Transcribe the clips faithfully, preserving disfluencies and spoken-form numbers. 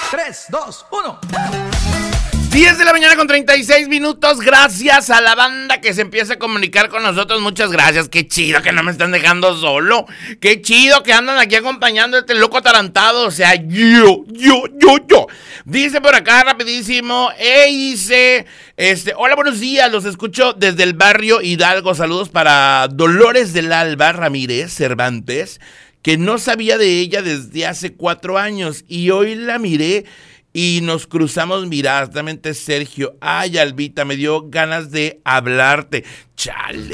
tres, dos, uno. diez de la mañana con treinta y seis minutos. Gracias a la banda que se empieza a comunicar con nosotros. Muchas gracias. Qué chido que no me están dejando solo. Qué chido que andan aquí acompañando a este loco atarantado. O sea, yo, yo, yo, yo. Dice por acá rapidísimo. Ey, dice, este, hola, buenos días. Los escucho desde el barrio Hidalgo. Saludos para Dolores del Alba Ramírez Cervantes, que no sabía de ella desde hace cuatro años. Y hoy la miré y nos cruzamos miradas. Realmente, Sergio. Ay, Albita, me dio ganas de hablarte. Chale.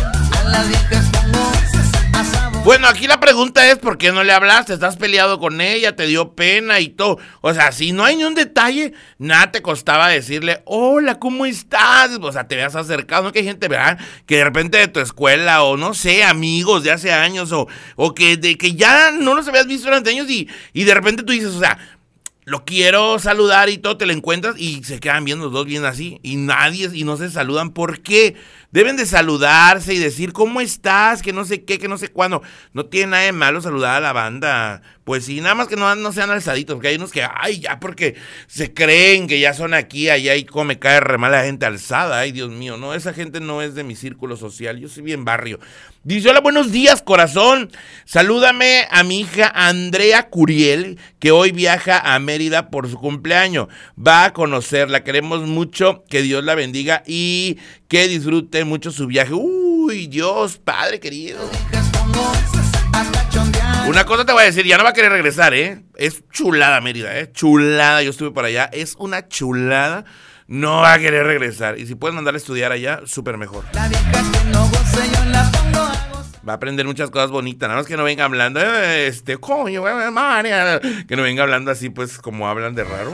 Bueno, aquí la pregunta es, ¿por qué no le hablaste? ¿Estás peleado con ella? ¿Te dio pena y todo? O sea, si no hay ni un detalle, nada te costaba decirle, hola, ¿cómo estás? O sea, te veas acercado. No que hay gente, ¿verdad? Que de repente de tu escuela, o no sé, amigos de hace años, o, o que, de, que ya no los habías visto durante años y, y de repente tú dices, o sea, lo quiero saludar y todo, te lo encuentras y se quedan viendo los dos bien así y nadie, y no se saludan. ¿Por qué? Deben de saludarse y decir, ¿cómo estás? Que no sé qué, que no sé cuándo. No tiene nada de malo saludar a la banda. Pues sí, nada más que no, no sean alzaditos, porque hay unos que, ay, ya porque se creen que ya son aquí, allá, y como me cae re mal la gente alzada. Ay, Dios mío, no, esa gente no es de mi círculo social, yo soy bien barrio. Dice, hola, buenos días, corazón. Salúdame a mi hija Andrea Curiel, que hoy viaja a Mérida por su cumpleaños. Va a conocerla, queremos mucho, que Dios la bendiga y que disfrute mucho su viaje. Uy, Dios, Padre querido. Una cosa te voy a decir, ya no va a querer regresar, ¿eh? Es chulada Mérida, ¿eh? Chulada, yo estuve por allá, es una chulada. No va a querer regresar. Y si puedes mandar a estudiar allá, súper mejor. Va a aprender muchas cosas bonitas. Nada más que no venga hablando, eh, este, coño, María. Que no venga hablando así, pues, como hablan de raro.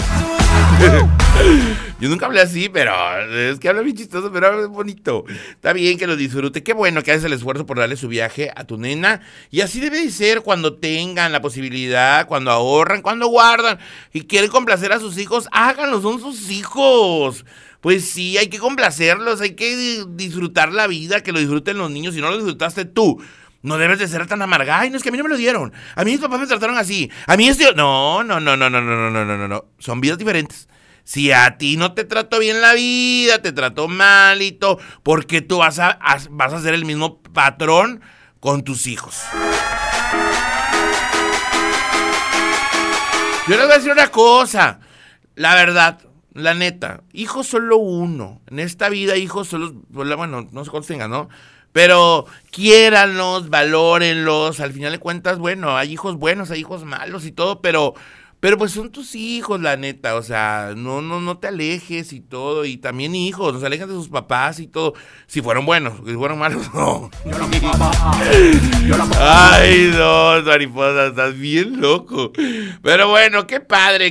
Yo nunca hablé así, pero es que habla bien chistoso, pero es bonito. Está bien que lo disfrute. Qué bueno que haces el esfuerzo por darle su viaje a tu nena. Y así debe de ser cuando tengan la posibilidad, cuando ahorran, cuando guardan y quieren complacer a sus hijos. Háganlo, son sus hijos. Pues sí, hay que complacerlos, hay que disfrutar la vida, que lo disfruten los niños. Si no lo disfrutaste tú, no debes de ser tan amargada. Ay, no, es que a mí no me lo dieron. A mí mis papás me trataron así. A mí esto... No, no, no, no, no, no, no, no, no, no. Son vidas diferentes. Si a ti no te trató bien la vida, te trató mal y todo, porque tú vas a, a, vas a ser el mismo patrón con tus hijos. Yo les voy a decir una cosa. La verdad, la neta, hijos solo uno. En esta vida, hijos solo, bueno, no sé cuántos tengan, ¿no? Pero quiéranlos, valórenlos. Al final de cuentas, bueno, hay hijos buenos, hay hijos malos y todo, pero... Pero pues son tus hijos, la neta, o sea, no, no, no te alejes y todo, y también hijos, no se alejen de sus papás y todo, si fueron buenos, si fueron malos, no. Ay, no, mariposa, estás bien loco. Pero bueno, qué padre.